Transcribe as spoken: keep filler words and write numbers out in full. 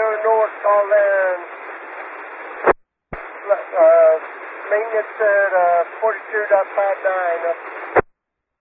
two north, call in. Uh, maintenance at uh, forty-two point five nine.